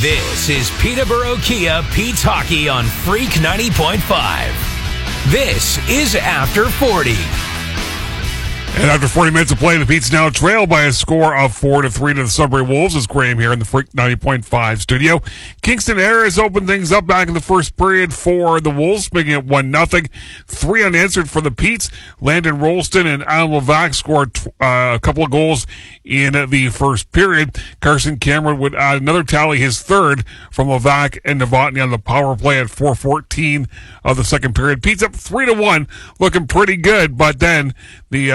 This is Peterborough Kia Pete's Hockey on Freak 90.5. This is After 40. And after 40 minutes of play, the Pete's now trail by a score of 4-3 to the Sudbury Wolves. It's Graham here in the Freak 90.5 studio. Kingston Harris opened things up back in the first period for the Wolves, making it 1-0. 3 unanswered for the Petes. Landon Rolston and Alan Levac scored a couple of goals in the first period. Carson Cameron would add another tally, his third, from Levac and Novotny on the power play at 4:14 of the second period. Pete's up 3-1, looking pretty good, but then the